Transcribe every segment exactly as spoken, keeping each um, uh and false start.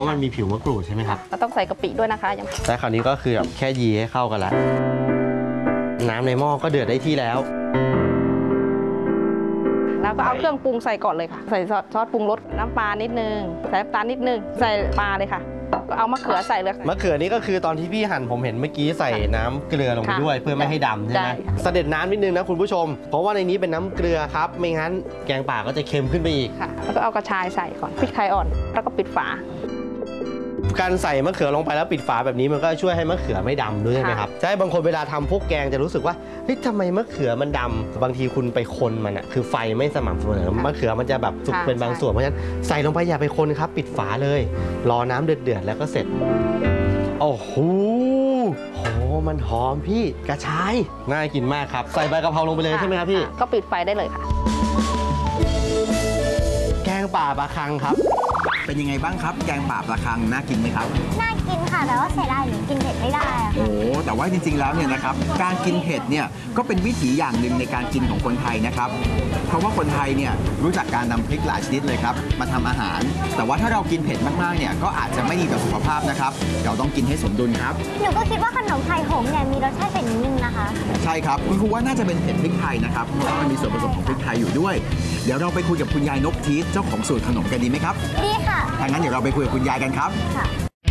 เพราะมันมีผิวมะกรูดใช่ไหมครับเราต้องใส่กะปิด้วยนะคะยังแต่คราวนี้ก็คือแบบแค่ยีให้เข้ากันแล้วน้ำในหม้อก็เดือดได้ที่แล้วแล้วก็เอาเครื่องปรุงใส่ก่อนเลยค่ะใส่ซอสปรุงรสน้ำปลานิดนึงใส่น้ำตาลนิดนึงใส่ปลาเลยค่ะก็เอามะเขือใส่เลยมะเขือนี่ก็คือตอนที่พี่หั่นผมเห็นเมื่อกี้ใส่น้ำเกลือลงไปด้วยเพื่อไม่ให้ดำใช่ไหมเสด็จน้ำนิดนึงนะคุณผู้ชมเพราะว่าในนี้เป็นน้ำเกลือครับไม่งั้นแกงป่าก็จะเค็มขึ้นไปอีกค่ะแล้วก็เอากระชายใส่ก่อนพริกไทยอ่อนแล้วก็ปิดฝาการใส่มะเขือลงไปแล้วปิดฝาแบบนี้มันก็ช่วยให้มะเขือไม่ดำด้วยใช่ไหมครับใช่บางคนเวลาทำพวกแกงจะรู้สึกว่าเฮ้ยทำไมมะเขือมันดำบางทีคุณไปคนมันอ่ะคือไฟไม่สม่ำเสมอมะเขือมันจะแบบสุกเป็นบางส่วนเพราะฉะนั้นใส่ลงไปอย่าไปคนครับปิดฝาเลยรอน้ำเดือดๆแล้วก็เสร็จโอ้โหโหมันหอมพี่กระชายน่ากินมากครับใส่ใบกะเพราลงไปเลยใช่ไหมครับพี่ก็ปิดไฟได้เลยค่ะแกงป่าปลาคังครับเป็นยังไงบ้างครับแกงป่าปลาคังน่ากินไหมครับน่ากินค่ะแต่ว่าเสียดายหนูกินเผ็ดไม่ได้อะโอ้แต่ว่าจริงๆแล้วเนี่ยนะครับการกินเผ็ดเนี่ยก็เป็นวิถีอย่างหนึ่งในการกินของคนไทยนะครับเพราะว่าคนไทยเนี่ยรู้จักการนำพริกหลายชนิดเลยครับมาทำอาหารแต่ว่าถ้าเรากินเผ็ดมากๆเนี่ยก็อาจจะไม่ดีต่อสุขภาพนะครับเราต้องกินให้สมดุลครับหนูก็คิดว่าขนมไข่หงเนี่ยมีรสชาติเผ็ดนิดนึงนะคะใช่ครับคุณครูว่าน่าจะเป็นเผ็ดพริกไทยนะครับเพราะว่ามันมีส่วนผสมของพริกไทยอยู่ด้วยเดี๋ยวเราไปคุยกับคุณยายนกทีสเจ้าของสูตรขนมกันดีไหมครับดีค่ะถ้างั้นเดี๋ยวเราไปคุยกับคุณยายกันครับค่ะ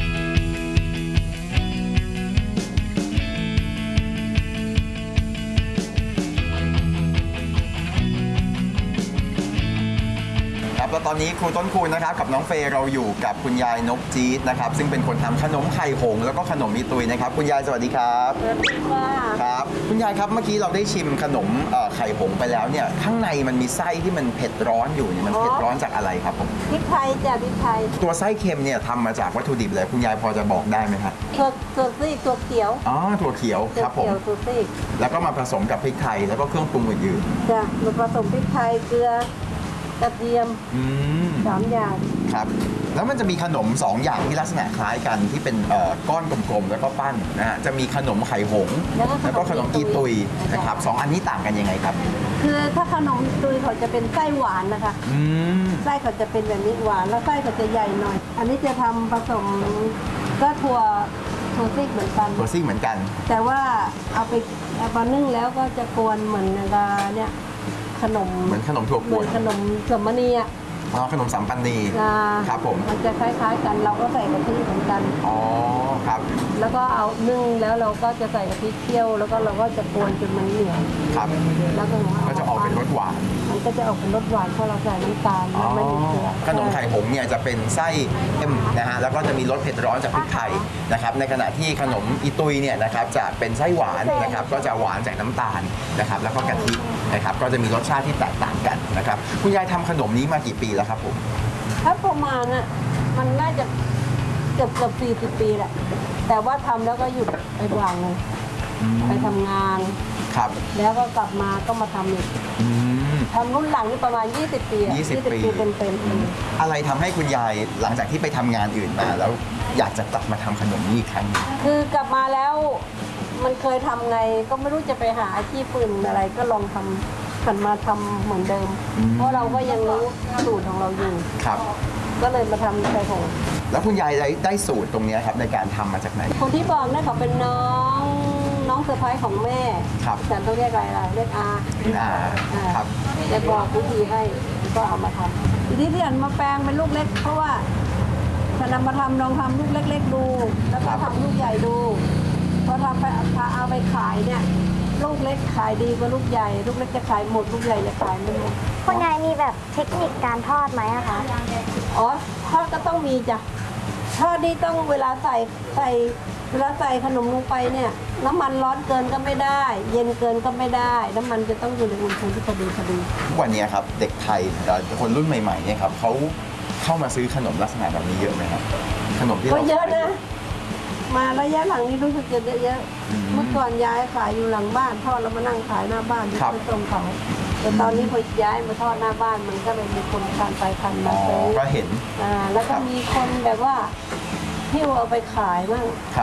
แล้วตอนนี้ครูต้นคูณนะครับกับน้องเฟย์เราอยู่กับคุณยายนกจี๊ดนะครับซึ่งเป็นคนทำขนมไข่หงแล้วก็ขนมมีตุยนะครับคุณยายสวัสดีครับสวัสดีค่ะครับคุณยายครับเมื่อกี้เราได้ชิมขนมไข่หงไปแล้วเนี่ยข้างในมันมีไส้ที่มันเผ็ดร้อนอยู่เนี่ยมันเผ็ดร้อนจากอะไรครับผมพริกไทยจ้ะพริกไทยตัวไส้เค็มเนี่ยทำมาจากวัตถุดิบเลยคุณยายพอจะบอกได้ไหมครับตัวตัวซีกตัวเขียวอ๋อตัวเขียวครับผมตัวซีกแล้วก็มาผสมกับพริกไทยแล้วก็เครื่องปรุงอื่นๆจ้ะมาผสมพริกไทยเกลือกระเทียมสามอย่างครับแล้วมันจะมีขนมสองอย่างที่ลักษณะคล้ายกันที่เป็นก้อนกลมๆแล้วก็ปั้นนะฮะจะมีขนมไข่หงแล้วก็ขนมอีตุยนะครับสองอันนี้ต่างกันยังไงครับคือถ้าขนมตุยเขาจะเป็นไส้หวานนะคะไส้เขาจะเป็นแบบนี้หวานแล้วไส้เขาจะใหญ่หน่อยอันนี้จะทำผสมก็ถั่วถั่วซีกเหมือนกันถั่วซีกเหมือนกันแต่ว่าเอาไปเอาไปนึ่งแล้วก็จะกวนเหมือนเนี่ยขนมเหมือนขนมถั่วกวนขนมสมณีอ่ะอ๋อขนมสัมปันนีครับผมมันจะคล้ายๆกันเราก็ใส่กะทิเหมือนกันอ๋อครับแล้วก็เอานึ่งแล้วเราก็จะใส่กะทิเคี่ยวแล้วก็เราก็จะกวนจนมันเหนียวครับแล้วก็ก็จะออกเป็นรสหวานมันก็จะออกเป็นรสหวานเพราะเราใส่น้ำตาลไม่มีเกลือขนมไข่หงเนี่ยจะเป็นไส้เอ็มนะฮะแล้วก็จะมีรสเผ็ดร้อนจากพริกไทยนะครับในขณะที่ขนมอีตุยเนี่ยนะครับจะเป็นไส้หวานนะครับก็จะหวานจากน้ำตาลนะครับแล้วก็กะทินะครับก็จะมีรสชาติที่แตกต่างกันนะครับคุณยายทำขนมนี้มากี่ปีแล้วครับผมถ้าประมาณน่ะมันน่าจะเกือบเกือบสี่สิบปีแหละแต่ว่าทำแล้วก็หยุดไปวางเลยไปทำงานครับแล้วก็กลับมาก็มาทำอีกทำรุ่นหลังนี่ประมาณยี่สิบปียี่สิบปีเต็มๆอะไรทำให้คุณยายหลังจากที่ไปทำงานอื่นมาแล้วอยากจะกลับมาทำขนมนี้อีกครั้งคือกลับมาแล้วมันเคยทำไงก็ไม่รู้จะไปหาอาชีพอื่นอะไรก็ลองทำหันมาทำเหมือนเดิมเพราะเราก็ยังรู้สูตรของเราอยู่ครับก็เลยมาทำไข่หงแล้วคุณยายได้สูตรตรงนี้ครับในการทำมาจากไหนคนที่บอกเนี่ยเขาเป็นน้องน้องเซอร์ไพรส์ของแม่ครับแต่ต้องเรียกอะไรล่ะเรียกอาอาครับจะบอกวิธีให้ก็เอามาทำทีนี้ที่อันมาแปลงเป็นลูกเล็กเพราะว่าถ้านำมาทำลองทำลูกเล็กๆดูแล้วก็ทำลูกใหญ่ดูพอทำไปเอาไปขายเนี่ยลูกเล็กขายดีกว่าลูกใหญ่ลูกเล็กจะขายหมดลูกใหญ่จะขายไม่หมดคุณยายมีแบบเทคนิคการทอดไหมอะคะอ๋อทอดก็ต้องมีจ้ะทอดนี่ต้องเวลาใส่ใส่เวลาใส่ขนมลงไปเนี่ยน้ำมันร้อนเกินก็ไม่ได้เย็นเกินก็ไม่ได้น้ำมันจะต้องอยู่ในอุณหภูมิที่พอดีพอดีทุกวันนี้ครับเด็กไทยคนรุ่นใหม่ๆเนี่ยครับเขาเข้ามาซื้อขนมลักษณะแบบนี้เยอะไหมครับขนมที่เราก็เยอะนะมาระยะหลังนี้รู้สึกจะเยอะเมื่อก่อนย้ายขายอยู่หลังบ้านทอดแล้วมานั่งขายหน้าบ้านที่ตรงเขาแต่ตอนนี้พอย้ายมาทอดหน้าบ้านมันก็เลยมีคนทานไปทานมาซื้อก็เห็นอ่าแล้วก็มีคนแบบว่าหิ้วเอาไปขายบ้างครับ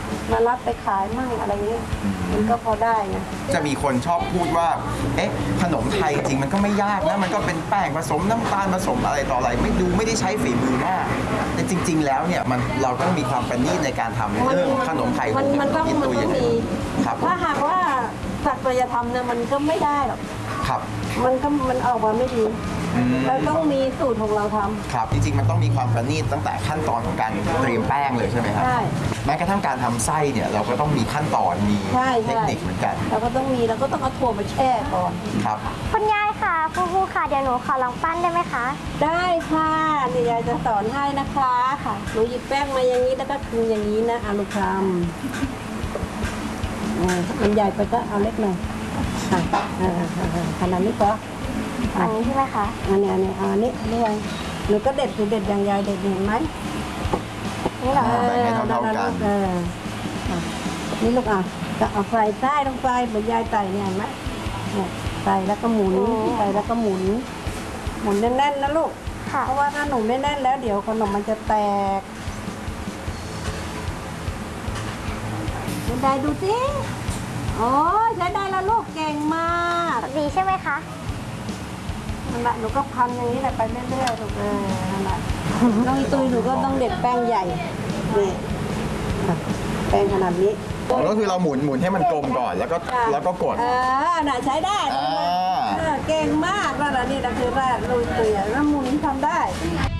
มารับไปขายมั่งอะไรเงี้ยมันก็พอได้ไงจะมีคนชอบพูดว่า เอ๊ะ ขนมไทยจริงมันก็ไม่ยากนะ มันก็เป็นแป้งผสมน้ำตาลผสมอะไรต่ออะไร ไม่ดูไม่ได้ใช้ฝีมือมาก แต่จริง ๆ แล้วเนี่ยมันเราต้องมีความประณีตในการทำเรื่องขนมไทยมันมันต้องกินมันตัวต้ยัองงไงมีครับถ้าหากว่าศักยธรรมเนี่ยมันก็ไม่ได้หรอกครับมันก็มันออกมาไม่ดีอืมเราต้องมีสูตรของเราทำครับ จริงๆ มันต้องมีความประณีตตั้งแต่ขั้นตอนของการเตรียมแป้งเลยใช่ไหมครับใช่แม้กระทั่งการทำไส้เนี่ยเราก็ต้องมีขั้นตอนมีใช่เทคใช่นิคเหมือนกันเราก็ต้องมีเราก็ต้องเอาถั่วมาแช่ก่อนครับคุณยายค่ะครูครูค่ะ เดี๋ยวหนูขอลองปั้นได้ไหมคะได้ค่ะนี่ยายจะสอนให้นะคะค่ะหนูหยิบแป้งมาอย่างนี้แล้วก็คืนอย่างนี้นะอาลูกคำอ่ามันใหญ่ไปก็เอาเล็กหน่อยค่ะอ่าขนาดนี้ก็อันนี้ใช่ไหมคะอันนี้อันนี้อันนี้ด้วยหนูก็เด็ดหนูเด็ดอย่างยายเด็ดเห็นไหมนี่เหรอแบ่งให้เท่าๆกันเอออ่ะนี่ลูกอ่ะจะเอาใส่ใต้ลงไปเหมือนยายใส่เนี่ยเห็นไหมเนี่ยใส่แล้วก็หมุนใส่แล้วก็หมุน หมุนแน่นๆนะลูกค่ะเพราะว่าถ้าหนูไม่แน่นแล้วเดี๋ยวขนมมันจะแตกได้ดูสิโอ้ยใช้ได้แล้วลูกเก่งมากดีใช่ไหมคะนั่นแหละหนูก็พันอย่างนี้แหละไปเรื่อยๆลูกเออนั่นแหละน้องอีตุยหนูก็ต้องเด็ดแป้งใหญ่นี่ค่ะแป้งขนาดนี้อ๋อก็คือเราหมุนหมุนให้มันกลมก่อนแล้วก็แล้วก็กดเออน่ะใช้ได้อ่าเออเก่งมากแล้วล่ะนี่นะคือแรกลุยเตือแล้วหมุนทำได้